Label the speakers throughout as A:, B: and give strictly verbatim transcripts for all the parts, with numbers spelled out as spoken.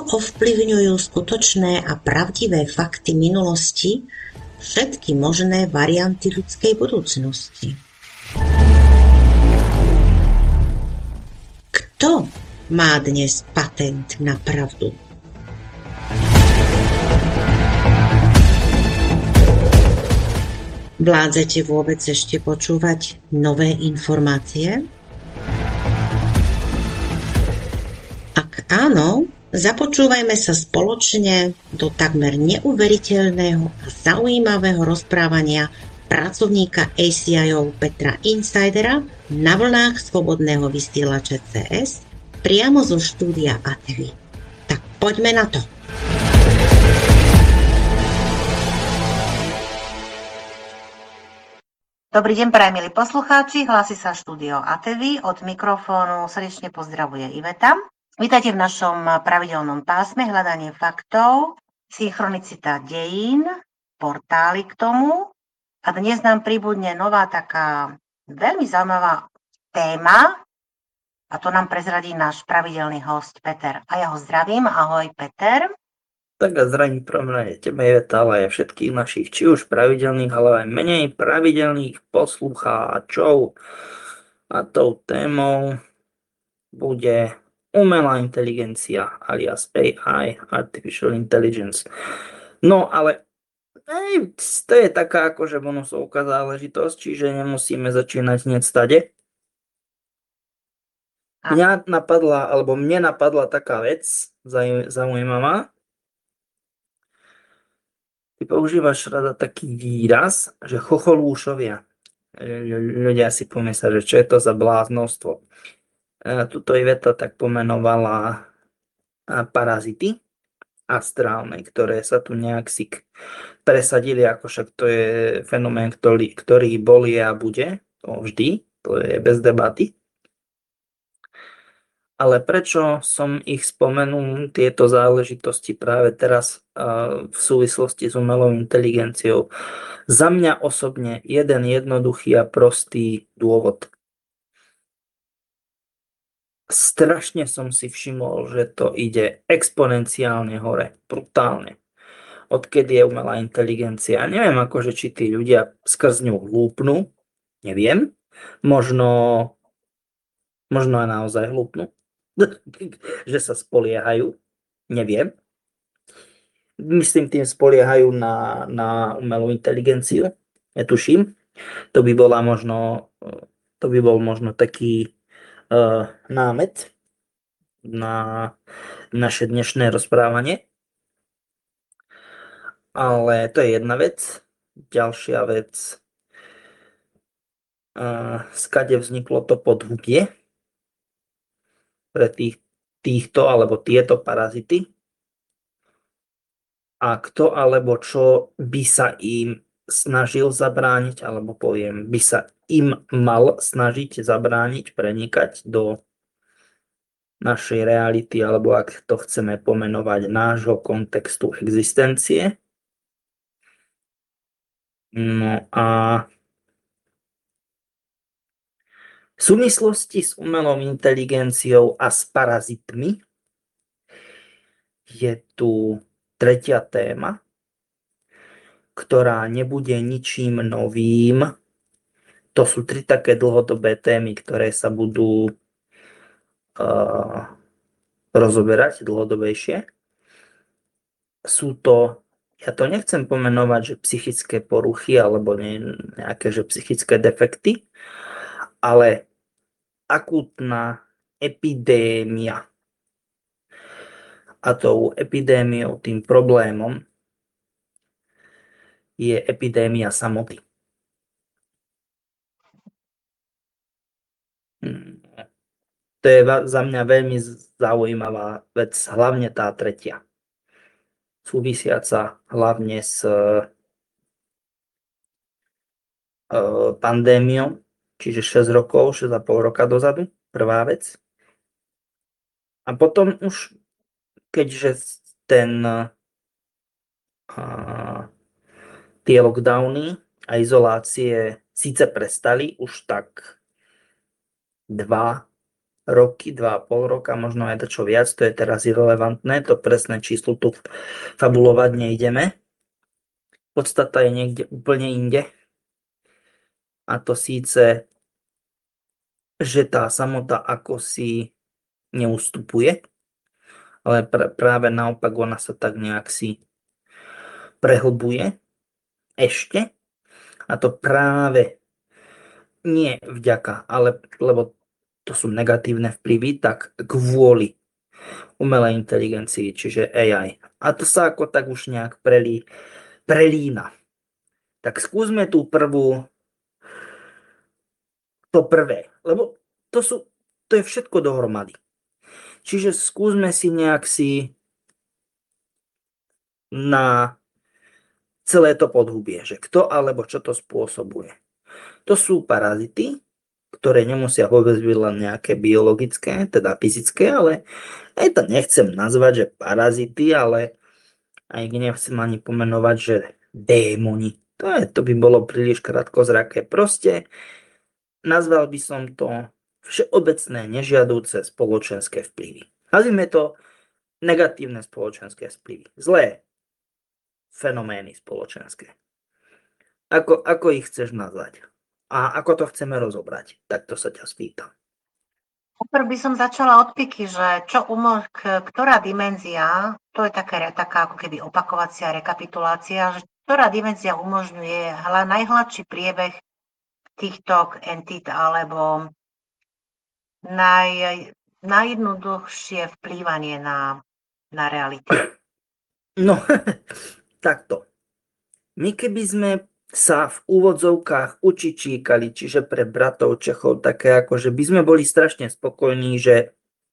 A: ovplyvňujú skutočné a pravdivé fakty minulosti všetky možné varianty ľudskej budúcnosti? Kto má dnes patent na pravdu? Vládzete vôbec ešte počúvať nové informácie? Ak áno, započúvajme sa spoločne do takmer neuveriteľného a zaujímavého rozprávania pracovníka á cé í ó Petra Insidera na vlnách Slobodného vysielača cé es priamo zo štúdia á té vé. Tak poďme na to.
B: Dobrý deň, prajem milí poslucháči, hlási sa štúdio á té vé, od mikrofónu srdečne pozdravuje Iveta. Vítajte v našom pravidelnom pásme hľadanie faktov, synchronicita dejín, portály k tomu. A dnes nám pribudne nová taká veľmi zaujímavá téma a to nám prezradí náš pravidelný host Peter. A ja ho zdravím, ahoj Peter.
C: Tak a zdravím prvom rade tebe, Iveta, ale aj všetkých našich, či už pravidelných, ale aj menej pravidelných poslucháčov. A tou témou bude umelá inteligencia, alias á í, Artificial Intelligence. No ale hej, to je taká akože bonusovka záležitosť, čiže nemusíme začínať hneď stade. Mňa napadla, alebo mne napadla taká vec zaujímavá. Ty používaš rada taký výraz, že chocholúšovia. Ľudia si pomyslia, že čo je to za bláznostvo. Tuto Iveta tak pomenovala parazity astrálne, ktoré sa tu nejak si presadili, ako však to je fenomén, ktorý, ktorý bol, je a bude. To vždy, to je bez debaty. Ale prečo som ich spomenul, tieto záležitosti práve teraz v súvislosti s umelou inteligenciou? Za mňa osobne jeden jednoduchý a prostý dôvod. Strašne som si všimol, že to ide exponenciálne hore, brutálne. Odkedy je umelá inteligencia. Neviem, akože či tí ľudia skrz ňu hlúpnú, neviem. Možno, možno aj naozaj hlúpnú, že sa spoliehajú, neviem. Myslím, tým spoliehajú na, na umelú inteligenciu, netuším. To by bola možno, to by bol možno taký Uh, námet na naše dnešné rozprávanie. Ale to je jedna vec. Ďalšia vec. Uh, skade vzniklo to podhubie pre tých, týchto alebo tieto parazity. A kto alebo čo by sa im snažil zabrániť, alebo poviem, by sa im mal snažiť zabrániť prenikať do našej reality, alebo ak to chceme pomenovať, nášho kontextu existencie. No a v súvislosti s umelou inteligenciou a s parazitmi je tu tretia téma, ktorá nebude ničím novým. To sú tri také dlhodobé témy, ktoré sa budú uh, rozoberať dlhodobejšie. Sú to, ja to nechcem pomenovať, že psychické poruchy alebo ne, nejaké že psychické defekty, ale akútna epidémia. A tou epidémiou, tým problémom je epidémia samoty. To je za mňa veľmi zaujímavá vec, hlavne tá tretia. Súvisiaca hlavne s pandémiou, čiže šesť rokov, šesť a pol roka dozadu, prvá vec. A potom už, keďže ten tie lockdowny a izolácie síce prestali už tak dva, roky, dva a pol roka, možno aj čo viac, to je teraz irrelevantné, to presné číslo tu fabulovať nejdeme. Podstata je niekde úplne inde. A to síce, že tá samota ako si neustupuje, ale pr- práve naopak ona sa tak nejak si prehlbuje ešte. A to práve nie vďaka, ale lebo to sú negatívne vplyvy, tak kvôli umelej inteligencii, čiže á í. A to sa ako tak už nejak prelí, prelína. Tak skúsme tú prvú, to prvé, lebo to sú, to je všetko dohromady. Čiže skúsme si nejak si na celé to podhubie, že kto alebo čo to spôsobuje. To sú parazity, ktoré nemusia vôbec byť len nejaké biologické, teda fyzické, ale aj to nechcem nazvať, že parazity, ale aj nechcem ani pomenovať, že démoni. To, je, to by bolo príliš krátkozraké. Proste nazval by som to všeobecné nežiadúce spoločenské vplyvy. Nazvime to negatívne spoločenské vplyvy. Zlé fenomény spoločenské. Ako, ako ich chceš nazvať? A ako to chceme rozobrať? Tak to sa ťa spýtam.
B: Najprv by som začala od piky, že čo umo- k- ktorá dimenzia, to je také, taká ako keby opakovacia rekapitulácia, že ktorá dimenzia umožňuje hla, najhladší priebeh týchto entít alebo naj, najjednoduchšie vplývanie na, na reality.
C: No, takto. My keby sme sa v úvodzovkách učičíkali, čiže pre bratov Čechov také ako, že by sme boli strašne spokojní, že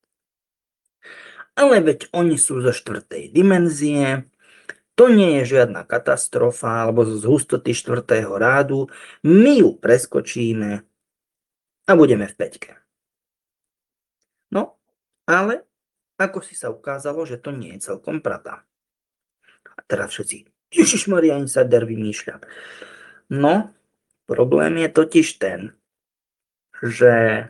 C: ale veď oni sú zo štvrtej dimenzie, to nie je žiadna katastrofa alebo z hustoty štvrtého rádu, my ju preskočíme a budeme v peťke. No, ale ako si sa ukázalo, že to nie je celkom pravda. A teraz všetci, Ježišmaria, insider vymýšľa. No, problém je totiž ten, že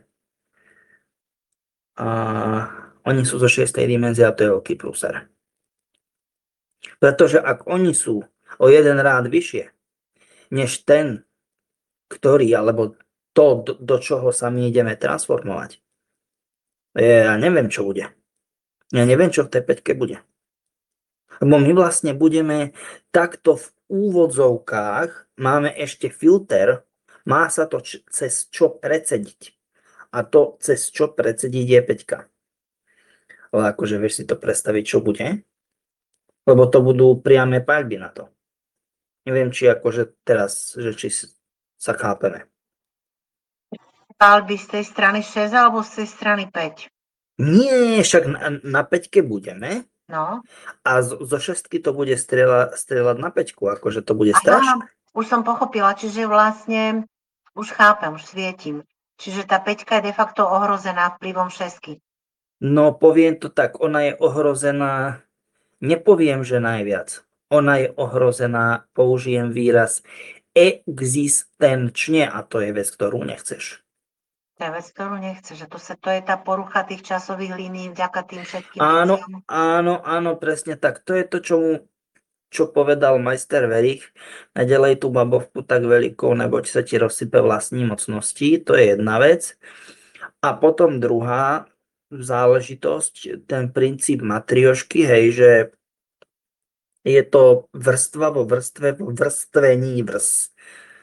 C: a, oni sú zo šiestej dimenzie a to je veľký prúser. Pretože ak oni sú o jeden rád vyššie, než ten, ktorý, alebo to, do, do čoho sa my ideme transformovať, ja neviem, čo bude. Ja neviem, čo v tej päťke bude. Lebo my vlastne budeme takto v úvodzovkách, máme ešte filter, má sa to č- cez čo precediť. A to, cez čo precediť, je päťka. Ale akože vieš si to predstaviť, čo bude? Lebo to budú priame paľby na to. Neviem, či akože teraz, že či sa chápeme.
B: Paľby z tej strany šesť alebo z tej strany päť?
C: Nie, však na, na päťke budeme.
B: No.
C: A zo, zo šestky to bude strieľa, strieľať na päťku, akože to bude strašné.
B: Už som pochopila, čiže vlastne už chápem, už svietim. Čiže tá päťka je de facto ohrozená vplyvom šesky.
C: No poviem to tak, ona je ohrozená, nepoviem, že najviac. Ona je ohrozená, použijem výraz existenčne a to je vec, ktorú nechceš.
B: To je vec, ktorú nechceš, že to, sa, to je tá porucha tých časových línií vďaka tým všetkým
C: Áno,
B: veciam.
C: áno, áno, presne tak. To je to, čo mu čo povedal majster Verich, nadelej tú babovku tak veľkou, neboť sa ti rozsype vlastní mocnosti, to je jedna vec. A potom druhá záležitosť, ten princíp matriošky, hej, že je to vrstva vo vrstve, vo vrstvení vrs,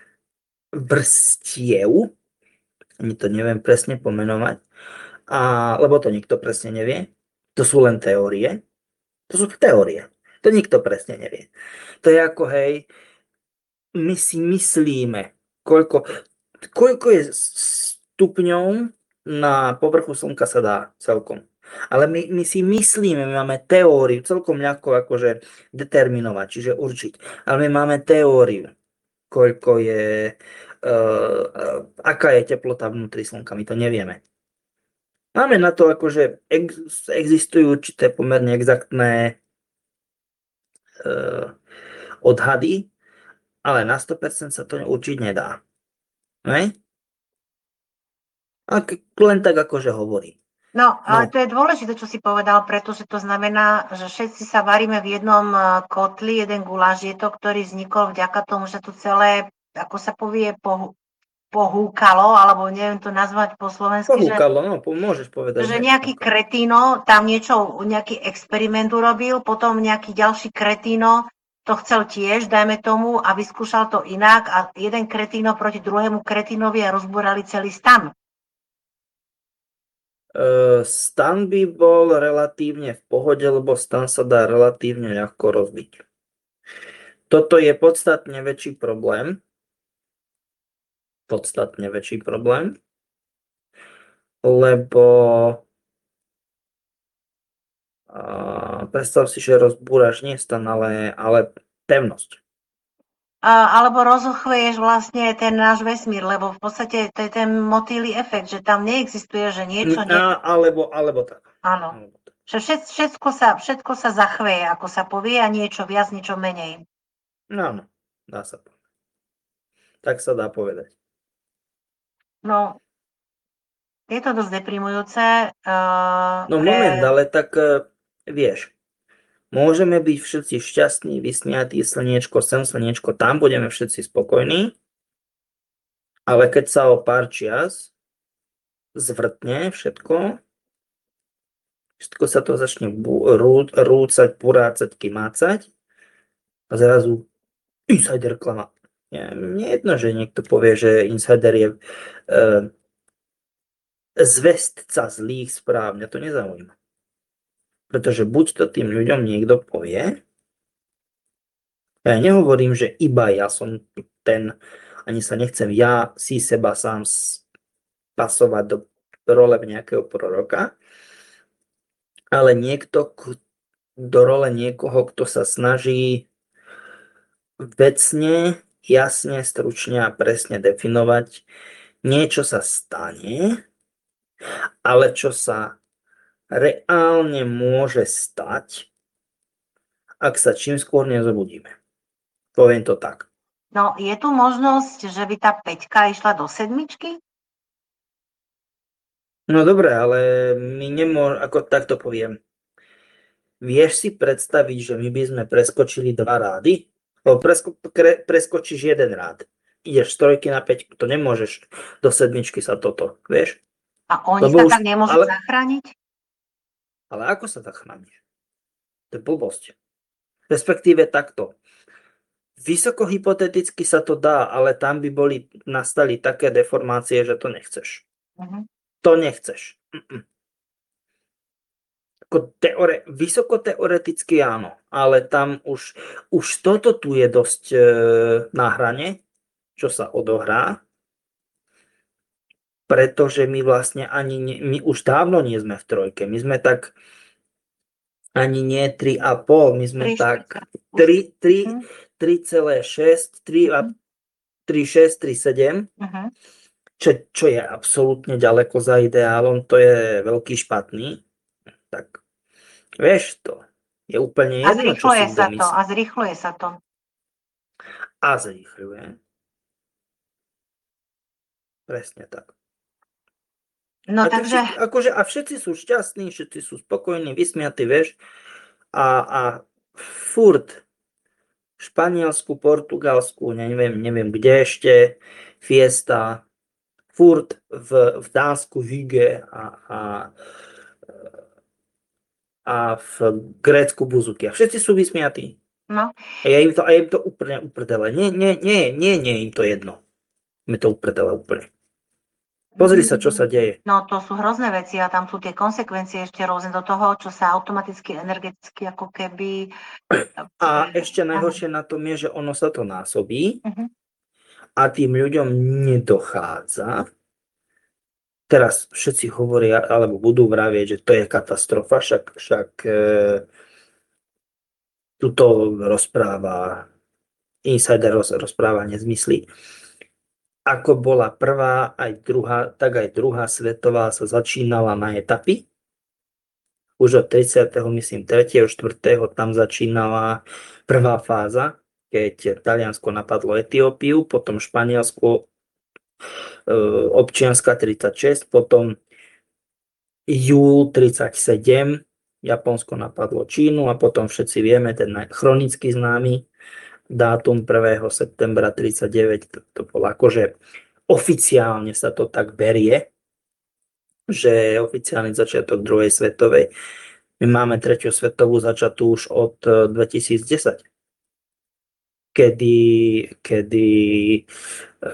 C: vrstiev, ani to neviem presne pomenovať, a, lebo to nikto presne nevie, to sú len teórie, to sú teórie. To nikto presne nevie. To je ako, hej, my si myslíme, koľko, koľko je stupňov na povrchu Slnka sa dá celkom. Ale my, my si myslíme, my máme teóriu, celkom ľahko akože determinovať, čiže určiť. Ale my máme teóriu, koľko je, uh, uh, aká je teplota vnútri Slnka, my to nevieme. Máme na to akože ex, existujú určité pomerne exaktné Uh, odhady, ale na sto percent sa to určiť nedá. Ne? A len tak akože hovorím.
B: No, ale
C: No,
B: to je dôležité, čo si povedal, pretože to znamená, že všetci sa varíme v jednom eh, kotli, jeden guláš je to, ktorý vznikol vďaka tomu, že to celé, ako sa povie, pohu- pohúkalo, alebo neviem to nazvať po slovensky, že,
C: pohúkalo, no, po- môžeš povedať
B: že
C: hej.
B: nejaký
C: Ako.
B: kretíno tam niečo, nejaký experiment urobil, potom nejaký ďalší kretíno to chcel tiež, dajme tomu, a vyskúšal to inak a jeden kretíno proti druhému kretínovi a rozbúrali celý stan.
C: E, stan by bol relatívne v pohode, lebo stan sa dá relatívne ľahko rozbiť. Toto je podstatne väčší problém. Podstatne väčší problém. Lebo a, predstav si, že rozbúraš nie stan, ale, ale pevnosť.
B: A, alebo rozochveješ vlastne ten náš vesmír, lebo v podstate to je ten motýlý efekt, že tam neexistuje, že niečo... Nie...
C: A, alebo, alebo tak.
B: Áno.
C: Alebo tak.
B: Že všet, všetko, sa, všetko sa zachveje, ako sa povie, a niečo viac, niečo menej.
C: No, áno, dá sa povedať. Tak sa dá povedať.
B: No, je to dosť deprimujúce. Uh,
C: No
B: pre...
C: moment, ale tak uh, vieš, môžeme byť všetci šťastní, vysmiatí, slniečko sem, slniečko tam, budeme všetci spokojní, ale keď sa o pár čias zvrtne všetko, všetko sa to začne bú, rú, rúcať, purácať, kymácať a zrazu insider klama. Nie, nie je jedno, že niekto povie, že insider je uh, zvestca zlých správ, mňa to nezaujíma. Pretože buď to tým ľuďom niekto povie, ja nehovorím, že iba ja som ten, ani sa nechcem ja si seba sám pasovať do role nejakého proroka, ale niekto do role niekoho, kto sa snaží vecne, jasne, stručne a presne definovať, niečo sa stane, ale čo sa reálne môže stať, ak sa čím skôr nezobudíme. Poviem to tak.
B: No, je tu možnosť, že by tá peťka išla do sedmičky?
C: No dobre, ale my nemôžeme, ako takto poviem. Vieš si predstaviť, že my by sme preskočili dva rády? Lebo presko, pre, preskočíš jeden rád. Ideš z trojky na päťku, to nemôžeš do sedmičky sa toto, vieš?
B: A oni
C: Lebo
B: sa
C: už-
B: tak nemôžu
C: ale-
B: zachrániť?
C: Ale ako sa zachrániš? To je blbosť. Respektíve takto. Vysoko hypoteticky sa to dá, ale tam by boli, nastali také deformácie, že to nechceš.
B: Mhm.
C: To nechceš. Mm-mm. Ako teore, vysoko teoreticky áno, ale tam už, už toto tu je dosť e, na hrane, čo sa odohrá, pretože my vlastne ani, nie, my už dávno nie sme v trojke, my sme tak ani nie tri a pol, my sme
B: Tri,
C: tak
B: štyri.
C: tri,
B: Mhm.
C: tri celé šesť, tri a tri šesť, tri sedem,
B: Mhm.
C: čo, čo je absolútne ďaleko za ideálom, to je veľký špatný, tak vieš to. Je úplne
B: A
C: jedno, čo
B: zrýchluje
C: si
B: sa
C: kto
B: to,
C: myslí.
B: a zrýchluje sa to.
C: A zrýchľuje. Presne tak.
B: No
C: A,
B: takže,
C: všetci, akože, a všetci sú šťastní, všetci sú spokojní, vysmiatí, vieš. A, a furt v Španielsku, Portugalsku, neviem, neviem kde ešte, fiesta, furt v, v Dánsku hygge a, a, a v Grécku buzuky. A všetci sú vysmiatí.
B: no,
C: A je im to, a je im to úplne uprdele. Nie, nie, nie, nie, nie je im to jedno. Je to uprdele úplne. Pozri sa, čo sa deje.
B: no to sú hrozné veci a tam sú tie konsekvencie ešte rôzne do toho, čo sa automaticky, energeticky ako keby...
C: A ešte najhoršie na tom je, že ono sa to násobí
B: Mhm.
C: a tým ľuďom nedochádza. Teraz všetci hovoria, alebo budú vravieť, že to je katastrofa, však, však e, tuto rozpráva, insider roz, rozpráva nezmysly. Ako bola prvá, aj druhá, tak aj druhá svetová sa začínala na etapy. Už od tridsiateho myslím, tretieho štvrtého tam začínala prvá fáza, keď Taliansko napadlo Etiópiu, potom Španielsko, e, občianska tridsaťšesť, potom júl tridsaťsedem Japonsko napadlo Čínu a potom všetci vieme ten chronicky známy dátum prvého septembra tridsaťdeväť, to, to bolo akože oficiálne sa to tak berie, že oficiálny začiatok druhej svetovej. My máme tretiu svetovú začatú už od dvetisícdesať, kedy, kedy e,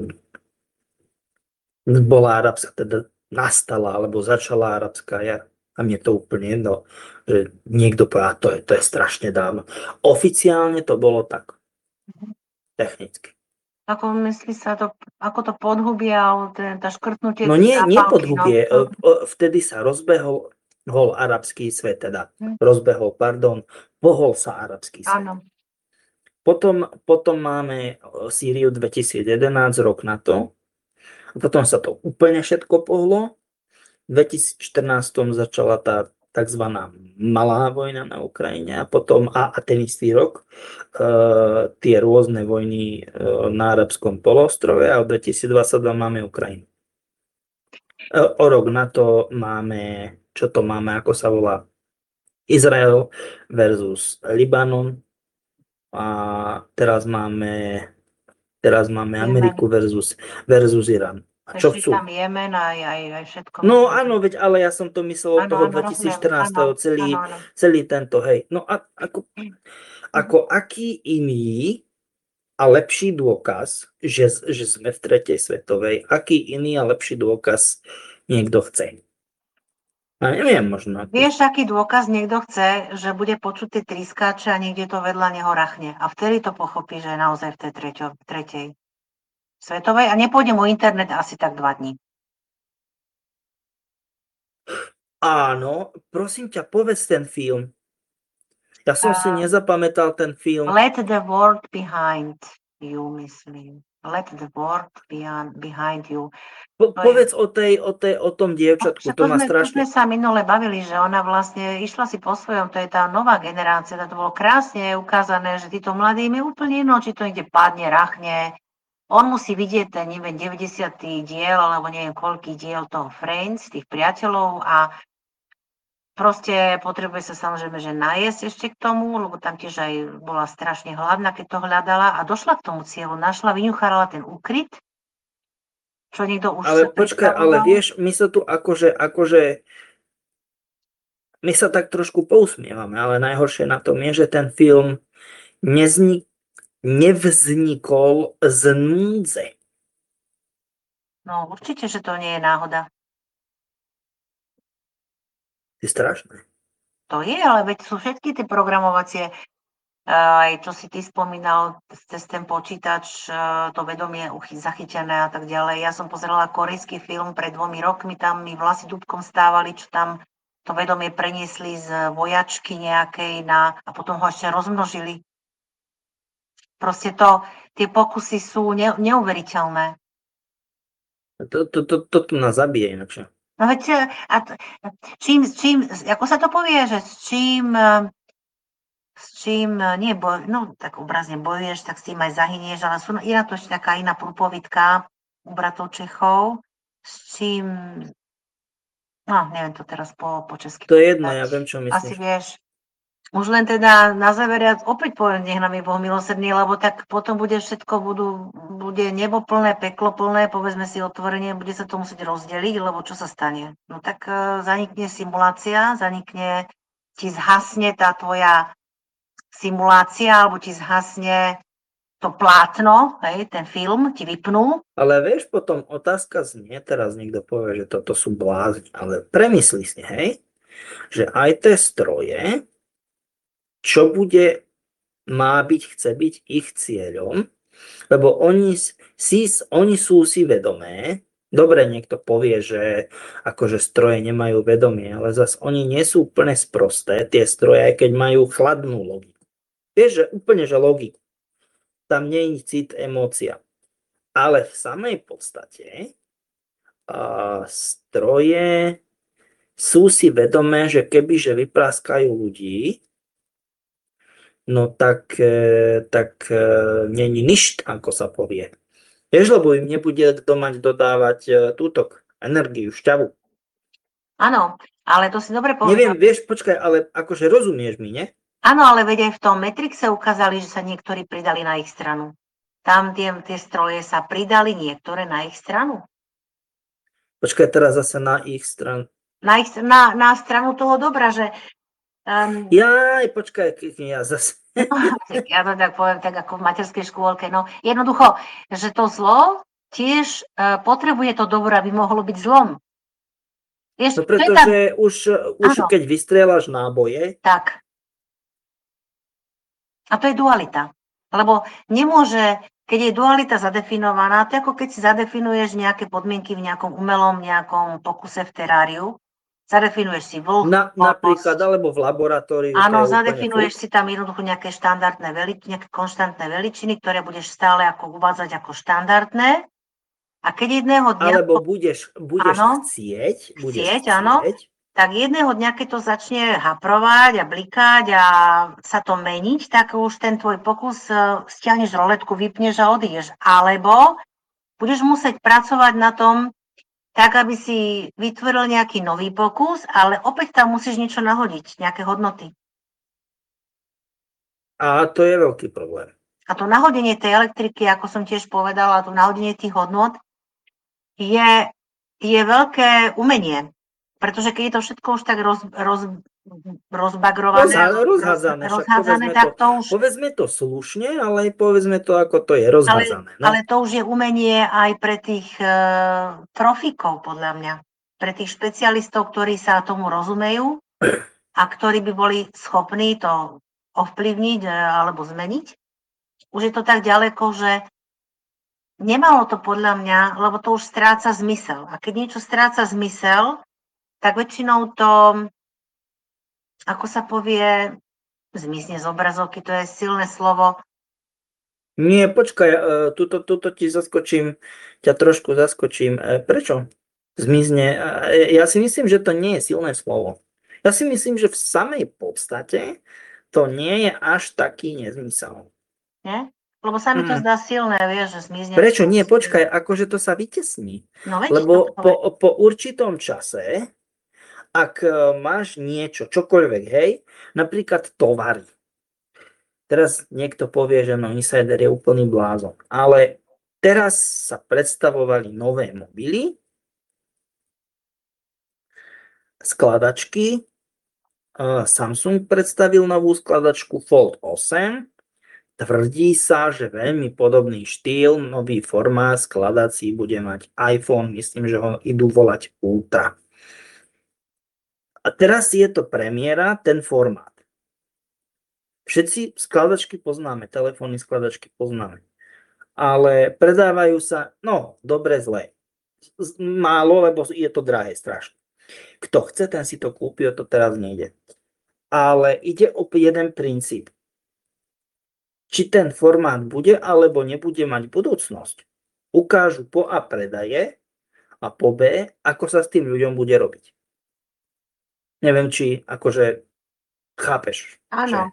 C: bola arabská, teda nastala, alebo začala arabská jar. A mne to úplne jedno, že niekto povedal, to je, to je strašne dávno. Oficiálne to bolo tak. Technicky.
B: Ako myslí sa to, ako to podhubie, alebo ten, tá škrtnutie
C: No
B: tej
C: nie, nie
B: zápalky,
C: podhubie.
B: no.
C: Vtedy sa rozbehol hol arabský svet, teda
B: Hm.
C: rozbehol, pardon, pohol sa arabský svet.
B: Áno.
C: Potom, potom máme Sýriu dvetisícjedenásť, rok na to. A potom sa to úplne všetko pohlo. V dvetisícštrnásť začala tá tzv. Malá vojna na Ukrajine a potom a, a ten istý rok e, tie rôzne vojny e, na arabskom poloostrove a v dvetisícdvadsaťdva máme Ukrajinu. E, o rok na to máme, čo to máme, ako sa volá, Izrael versus Libanon a teraz máme teraz máme
B: Jemen.
C: Ameriku versus, versus Irán. A čo
B: Ešte
C: chcú?
B: tam Jemen aj, aj, aj všetko.
C: No
B: možné.
C: áno, veď, ale ja som to myslel od
B: Áno,
C: toho
B: áno,
C: dvetisícštrnásť.
B: rozumiem. Áno,
C: celý,
B: áno, áno.
C: celý tento, hej. No a ako, ako aký iný a lepší dôkaz, že, že sme v tretej svetovej, aký iný a lepší dôkaz niekto chce? A neviem, možno. Ako...
B: Vieš, aký dôkaz niekto chce, že bude počuť tie triskáče a niekde to vedľa neho rachne. A vtedy to pochopí, že je naozaj v tej treťo, tretej svetovej. A nepôjdem o internet asi tak dva dní.
C: Áno, prosím ťa, povedz ten film. Ja som si
B: Uh,
C: nezapamätal ten film.
B: Let the world behind you, myslím. Let the world behind, behind you.
C: Po,
B: To je-
C: povedz o, tej, o, tej, o tom dievčatku,
B: Však
C: to
B: to
C: ma
B: sme, to sme
C: strašne...
B: sa minule bavili, že ona vlastne išla si po svojom, to je tá nová generácia, to bolo krásne ukázané, že títo mladí im je úplne jedno, či to ide padne, rachne. On musí vidieť ten, neviem, deväťdesiaty diel, alebo neviem, koľký diel toho Friends, tých priateľov a proste potrebuje sa samozrejme, že najesť ešte k tomu, lebo tam tiež aj bola strašne hladná, keď to hľadala a došla k tomu cieľu, našla, vyňuchala ten úkryt, čo niekto už
C: Ale
B: sa
C: počkaj, ale
B: predstavoval.
C: vieš, my sa tu akože, akože, my sa tak trošku pousmievame, ale najhoršie na tom je, že ten film nezni, nevznikol z núdze.
B: No určite, že to nie je náhoda.
C: To je strašné.
B: To je, ale veď sú všetky tie programovacie, aj čo si ty spomínal, cez ten počítač, to vedomie uchy- zachytené a tak ďalej. Ja som pozerala korejský film pred dvomi rokmi, tam mi vlasy dúbkom stávali, čo tam to vedomie preniesli z vojačky nejakej na, a potom ho ešte rozmnožili. Proste to, tie pokusy sú ne, neuveriteľné.
C: To, to, to, to tu nás zabije inakšie.
B: No veď, a t- čím, čím, ako sa to povie, že s čím, eh, s čím, eh, nie boj, no tak obrazne bojuješ, tak s tým aj zahynieš, ale sú, je na to ešte taká iná prúpovidka u bratov Čechov, s čím, no neviem to teraz po, po česky
C: To je jedno,
B: povedať.
C: ja viem, čo
B: Asi
C: myslíš.
B: vieš. Už len teda na záver ja opäť poviem, nech nám je Boh milosrdný, lebo tak potom bude všetko, budú, bude nebo plné, peklo plné, povedzme si otvorene, bude sa to musieť rozdeliť, lebo čo sa stane? No tak e, zanikne simulácia, zanikne, ti zhasne tá tvoja simulácia, alebo ti zhasne to plátno, hej, ten film ti vypnú.
C: Ale vieš, potom otázka znie, teraz niekto povie, že toto sú blázni, ale premysli si, hej, že aj tie stroje, čo bude, má byť, chce byť ich cieľom, lebo oni, si, oni sú si vedomé, dobre, niekto povie, že akože stroje nemajú vedomie, ale zase oni nie sú úplne sprosté, tie stroje, aj keď majú chladnú logiku. Vieš, že úplne, že logiku. Tam nie je cit, emócia. Ale v samej podstate a stroje sú si vedomé, že kebyže vypráskajú ľudí, no tak, tak není nič, ako sa povie. Vieš, lebo im nebude kto mať dodávať túto energiu, šťavu.
B: Áno, ale to si dobre
C: Neviem,
B: povedal.
C: vieš, počkaj, ale akože rozumieš mi, nie?
B: Áno, ale veď aj v tom Matrixe ukázali, že sa niektorí pridali na ich stranu. Tam tie, tie stroje sa pridali niektoré na ich stranu.
C: Počkaj, teraz zase na ich stranu.
B: Na, ich, na, na stranu toho dobra, že... Um,
C: Jaj, počkaj, ja zase...
B: no, ja to tak poviem, tak ako v materskej škôlke. No, jednoducho, že to zlo tiež uh, potrebuje to dobro, aby mohlo byť zlom. Vieš,
C: No
B: čo je tá...
C: pretože už, už
B: Áno.
C: keď vystrieľaš náboje,
B: Tak. A to je dualita. Lebo nemôže, keď je dualita zadefinovaná, to je ako keď si zadefinuješ nejaké podmienky v nejakom umelom nejakom pokuse v teráriu, zadefinuješ si vlh,
C: na, napríklad,
B: vlhkosť.
C: alebo v laboratóriu,
B: Áno,
C: to je úplne
B: zadefinuješ
C: furt.
B: si tam jednoducho nejaké štandardné veličiny, nejaké konštantné veličiny, ktoré budeš stále ako uvádzať ako štandardné. A keď jedného dňa...
C: Alebo budeš, budeš
B: áno,
C: chcieť, budeš
B: chcieť, áno,
C: chcieť,
B: tak jedného dňa, keď to začne haprovať a blikať a sa to meniť, tak už ten tvoj pokus e, stiahneš roletku, vypneš a odídeš. Alebo budeš musieť pracovať na tom tak, aby si vytvoril nejaký nový pokus, ale opäť tam musíš niečo nahodiť, nejaké hodnoty.
C: a to je veľký problém.
B: A to nahodenie tej elektriky, ako som tiež povedala, to nahodenie tých hodnot je, je veľké umenie. Pretože keď je to všetko už tak roz, roz, rozbagrované,
C: Rozhá, rozhádzané, však
B: rozhádzané,
C: povedzme
B: tak
C: to,
B: to už...
C: povedzme to slušne, ale povedzme to, ako to je,
B: Ale,
C: rozhádzané. No.
B: ale to už je umenie aj pre tých e, profíkov, podľa mňa. Pre tých špecialistov, ktorí sa tomu rozumejú a ktorí by boli schopní to ovplyvniť e, alebo zmeniť. Už je to tak ďaleko, že nemalo to podľa mňa, lebo to už stráca zmysel. A keď niečo stráca zmysel, tak väčšinou to, ako sa povie, zmizne z obrazovky, to je silné slovo.
C: Nie, počkaj, e, tuto, tuto ti zaskočím, ťa trošku zaskočím. E, Prečo zmizne? E, Ja si myslím, že to nie je silné slovo. Ja si myslím, že v samej podstate to nie je až taký nezmysel.
B: Nie? Lebo sa mi to
C: Mm.
B: zdá silné, vieš, že zmizne.
C: Prečo? Nie, počkaj, akože to sa vytesní.
B: No veď,
C: Lebo
B: to
C: po, po určitom čase, ak e, máš niečo, čokoľvek, hej, napríklad tovary. Teraz niekto povie, že no insider je úplný blázon, ale teraz sa predstavovali nové mobily, skladačky. E, Samsung predstavil novú skladačku Fold osem. Tvrdí sa, že veľmi podobný štýl, nový formát skladací bude mať iPhone, myslím, že ho idú volať Ultra. A teraz je to premiéra, ten formát. Všetci skladačky poznáme, telefónne skladačky poznáme. Ale predávajú sa, no, dobre, zle. Z- Málo, lebo je to drahé strašne. Kto chce, ten si to kúpi, o to teraz nejde. Ale ide o jeden princíp. Či ten formát bude alebo nebude mať budúcnosť, ukážu po A predaje a po B, ako sa s tým ľuďom bude robiť. Neviem, či akože chápeš.
B: áno.
C: Že...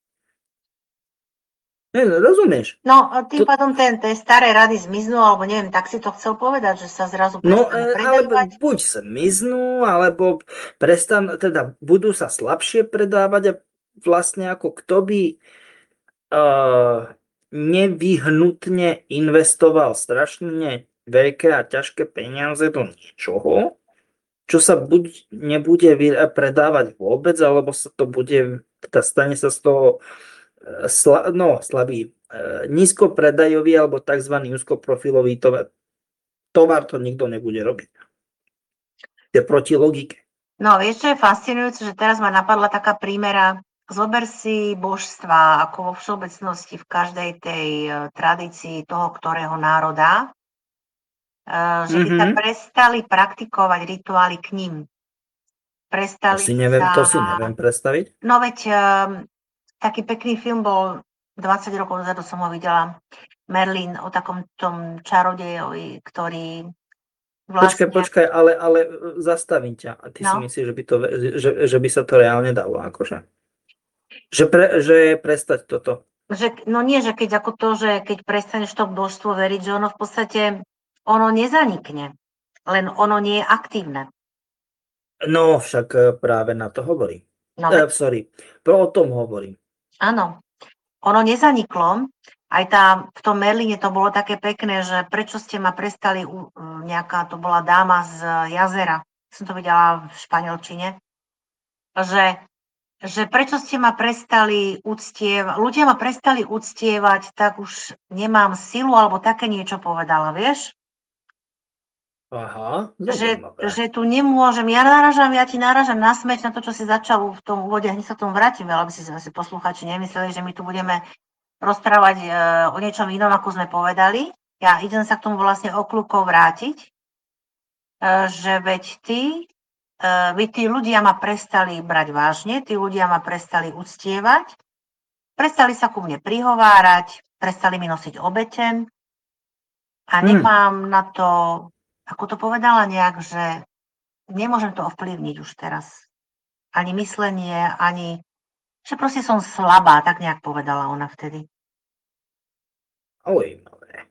C: Ne, rozumieš?
B: No, a tým
C: To-
B: pádom ten, tie staré rady zmiznú, alebo neviem, tak si to chcel povedať, že sa zrazu
C: No,
B: prestane
C: e, alebo
B: predávať.
C: buď zmiznú, alebo prestan, teda budú sa slabšie predávať a vlastne ako kto by uh, nevyhnutne investoval strašne veľké a ťažké peniaze do niečoho, čo sa buď nebude vy- predávať vôbec, alebo sa to bude, teda stane sa z toho e, sla, no, slabý, e, nízkopredajový alebo tzv. Úzkoprofilový tovar. Tovar to nikto nebude robiť. To je proti logike.
B: No, vieš, čo je fascinujúce, že teraz ma napadla taká prímera. Zober si božstva, ako vo všeobecnosti v každej tej e, tradícii toho, ktorého národa, e, že by sa
C: Mhm.
B: prestali praktikovať rituály k ním.
C: To
B: Prestali
C: si neviem,
B: sa...
C: to si neviem predstaviť.
B: No veď um, taký pekný film bol, dvadsať rokov dozadu som ho videla, Merlin, o takom tom čarodejovi, ktorý
C: Počkaj,
B: vlastne...
C: počkaj, ale, ale zastavím ťa. A ty si
B: No.
C: myslíš, že by, to, že, že by sa to reálne dalo? Akože? Že, pre, že prestať toto?
B: Že, no nie, že keď ako to, že keď prestaneš to božstvo veriť, že ono v podstate, ono nezanikne, len ono nie je aktívne.
C: No, však e, práve na to hovorím.
B: No,
C: E, sorry, pro o tom hovorím.
B: áno, ono nezaniklo. Aj tá, v tom Merline to bolo také pekné, že prečo ste ma prestali, u- nejaká to bola dáma z jazera, som to videla v španielčine, že, že prečo ste ma prestali uctievať, ľudia ma prestali uctievať, tak už nemám silu, alebo také niečo povedala, vieš?
C: Aha,
B: Že,
C: zaujímavé.
B: že tu nemôžem, ja náražam, ja ti náražam na smeč na to, čo si začal v tom úvode, hneď sa k tomu vrátime, aby si asi posluchači nemysleli, že my tu budeme rozprávať e, o niečom inom, ako sme povedali. Ja idem sa k tomu vlastne okľúkov vrátiť, e, že veď ty, e, vy tí ľudia ma prestali brať vážne, tí ľudia ma prestali uctievať, prestali sa ku mne prihovárať, prestali mi nosiť obete a
C: Hm.
B: nemám na to, ako to povedala nejak, že nemôžem to ovplyvniť už teraz. Ani myslenie, ani, že proste som slabá, tak nejak povedala ona vtedy.
C: Zaujímavé.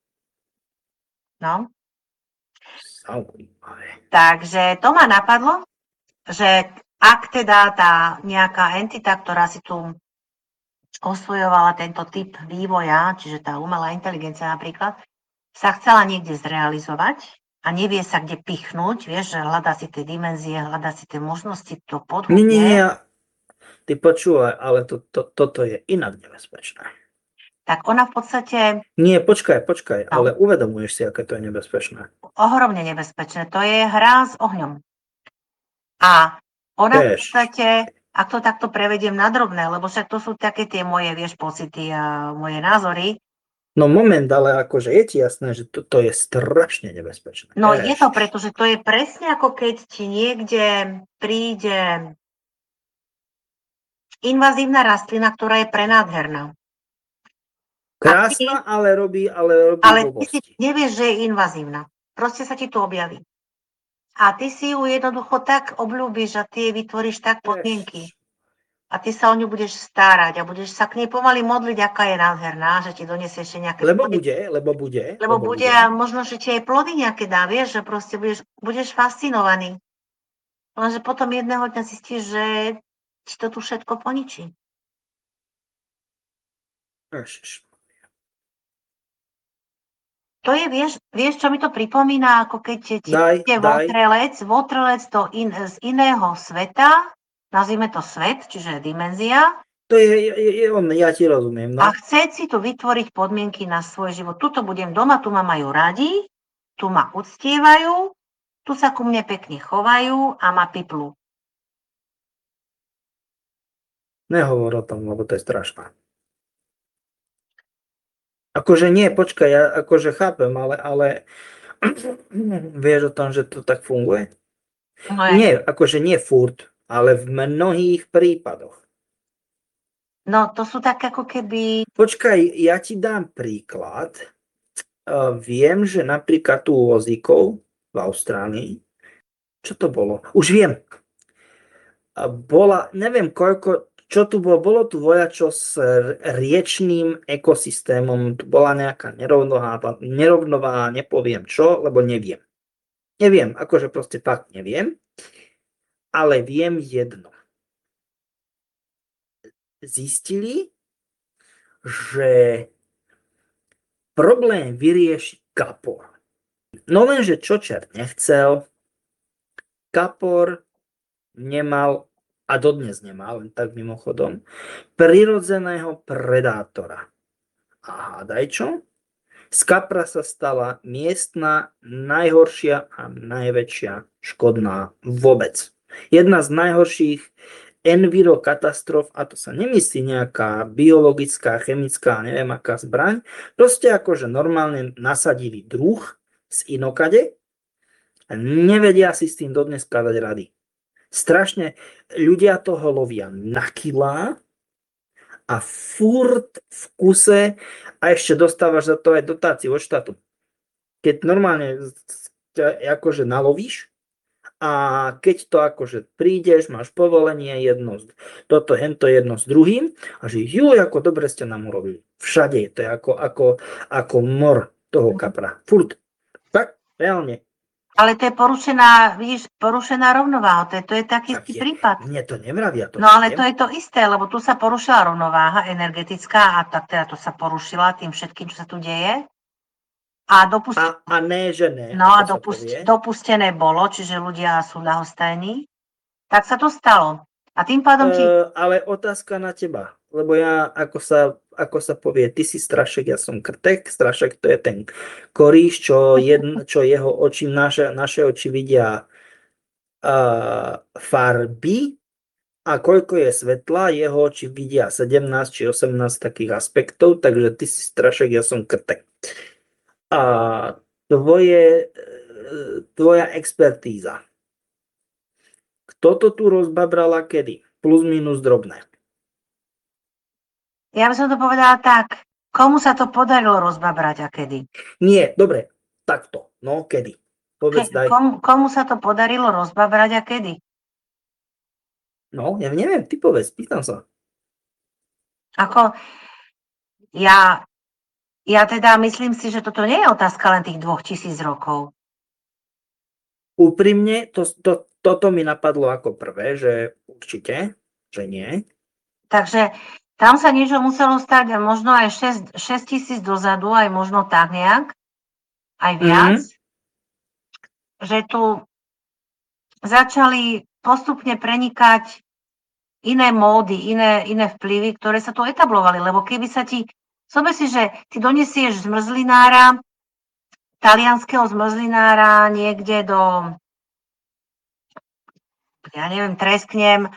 B: No.
C: Zaujímavé.
B: Takže to ma napadlo, že ak teda tá nejaká entita, ktorá si tu osvojovala tento typ vývoja, čiže tá umelá inteligencia napríklad, sa chcela niekde zrealizovať a nevie sa kde pichnúť, vieš, že hľadá si tie dimenzie, hľadá si tie možnosti, to
C: Nie, nie, nie,
B: podhubie,
C: ty počúvaj, ale to, to, toto je inak nebezpečné.
B: tak ona v podstate
C: Nie, počkaj, počkaj,
B: No.
C: ale uvedomuješ si, aké to je nebezpečné.
B: ohromne nebezpečné. To je hra s ohňom. A ona v
C: Vieš.
B: podstate, ak to takto prevediem na drobné, lebo však to sú také tie moje, vieš, pocity a moje názory.
C: No moment, ale akože je ti jasné, že to, to je strašne nebezpečné.
B: No
C: Vieš.
B: je to preto, že to je presne ako keď ti niekde príde invazívna rastlina, ktorá je prenádherná.
C: Krásna, ale robí, ale robí
B: Ale ty si
C: blbosti.
B: nevieš, že je invazívna. Proste sa ti tu objaví. A ty si ju jednoducho tak obľúbiš a ty jej vytvoríš tak podmienky. A ty sa o ňu budeš starať a budeš sa k nej pomaly modliť, aká je nádherná, že ti donesie ešte nejaké
C: Lebo
B: plody.
C: bude, lebo bude.
B: Lebo bude a možno, že ti aj plody nejaké dá, vieš, že proste budeš, budeš fascinovaný. Lenže potom jedného dňa zistíš, že ti to tu všetko poničí.
C: Ježiš.
B: To je, vieš, vieš, čo mi to pripomína, ako keď ti
C: Daj,
B: je
C: daj.
B: votrelec, votrelec do in, z iného sveta, nazvime to svet, čiže dimenzia,
C: To je, je, je on, ja ti rozumiem, no.
B: a chce si tu vytvoriť podmienky na svoj život. Tuto budem doma, tu ma majú radi, tu ma uctievajú, tu sa ku mne pekne chovajú a ma piplú.
C: Nehovor o tom, lebo to je strašné. Akože nie, počkaj, ja akože chápem, ale, ale vieš o tom, že to tak funguje?
B: No, ja,
C: Nie, akože nie furt, ale v mnohých prípadoch.
B: no to sú tak ako keby...
C: Počkaj, ja ti dám príklad. Uh, viem, že napríklad tu u vozíkov v Austrálii, čo to bolo? Už viem. A bola, neviem koľko, čo tu bolo, bolo tu voľačo s riečným ekosystémom, tu bola nejaká nerovnováha, nerovnováha, nepoviem čo, lebo neviem. Neviem, akože proste fakt neviem, ale viem jedno. Zistili, že problém vyrieši kapor. No lenže čo čert nechcel, kapor nemal, a dodnes nemá, len tak mimochodom, prirodzeného predátora. A hádaj čo? Z kapra sa stala miestna najhoršia a najväčšia škodná vôbec. Jedna z najhorších envirokatastrof, a to sa nemyslí nejaká biologická, chemická, neviem aká zbraň, proste akože normálne nasadili druh z inokade a nevedia si s tým dodnes skladať rady. Strašne ľudia toho lovia na kilá a furt v kuse a ešte dostávaš za to aj dotáciu od štátu. Keď normálne akože nalovíš a keď to akože prídeš, máš povolenie jedno, toto, hento jedno s druhým a že juj, ako dobre ste nám urobili. Všade to je ako, ako, ako mor toho kapra. Furt. Tak, reálne.
B: Ale to je porušená, vidíš, porušená rovnováha. To je, to je taký
C: Však
B: istý
C: je,
B: prípad.
C: mne to nevravia, to
B: No ale
C: viem.
B: to je to isté, lebo tu sa porušila rovnováha energetická a tak teda to sa porušila tým všetkým, čo sa tu deje. A, dopust...
C: A, a ne, že ne,
B: no, a
C: ako sa
B: dopust...
C: povie.
B: dopustené bolo, čiže ľudia sú ľahostajní. Tak sa to stalo. A tým pádom ti...
C: Uh, ale otázka na teba, lebo ja, ako sa, ako sa povie, ty si strašek, ja som krtek, strašek to je ten koríš, čo, jedn, čo jeho oči, naše, naše oči vidia uh, farby a koľko je svetla, jeho oči vidia sedemnásť či osemnásť takých aspektov, takže ty si strašek, ja som krtek. A tvoje, tvoja expertíza. Kto to tu rozbabrala kedy? Plus minus drobné.
B: Ja by som to povedala tak. Komu sa to podarilo rozbabrať a kedy?
C: Nie, dobre, takto. No, kedy? Povedz,
B: Ke,
C: daj.
B: komu, komu sa to podarilo rozbabrať a kedy?
C: No, ja neviem, ty povedz, pýtam sa.
B: Ako, ja, ja teda myslím si, že toto nie je otázka len tých dvoch tisíc rokov.
C: Úprimne, to, to, toto mi napadlo ako prvé, že určite, že nie.
B: Takže tam sa niečo muselo stať možno aj šesť tisíc dozadu, aj možno tak nejak, aj viac, mm. že tu začali postupne prenikať iné módy, iné, iné vplyvy, ktoré sa tu etablovali, lebo keby sa ti, zober si, že ty donesieš zmrzlinára, talianskeho zmrzlinára niekde do, ja neviem, tresknem,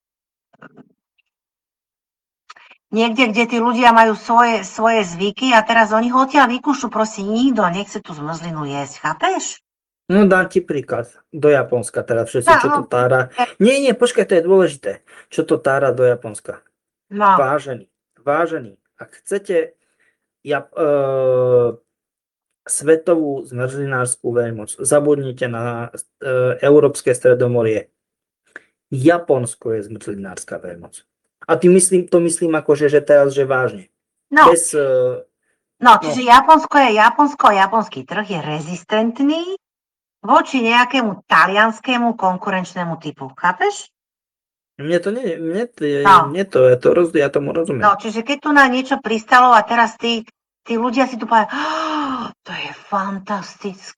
B: niekde, kde tí ľudia majú svoje, svoje zvyky a teraz oni ho odtiaľ vykúšu, proste nikto nechce tú zmrzlinu jesť, chápeš?
C: No dám ti príklad. Do Japonska teraz všetci, čo to tára. Nie, nie, počkaj, to je dôležité. Čo to tára do Japonska?
B: No.
C: Vážený, vážený. Ak chcete ja, e, svetovú zmrzlinárskú veľmoc, zabudnite na e, Európske stredomorie. Japonsko je zmrzlinárska veľmoc. A ty myslím, to myslím akože, že teraz, že vážne.
B: No,
C: Bez, e,
B: no čiže no. Japonsko je, Japonsko a japonský trh je rezistentný voči nejakému talianskému konkurenčnému typu. Chápeš?
C: Mne to nie, mne to,
B: no.
C: mne to, ja, to roz, ja tomu rozumiem.
B: No, čiže keď tu na niečo pristalo a teraz tí, tí ľudia si tu povedia, oh, to je fantastické,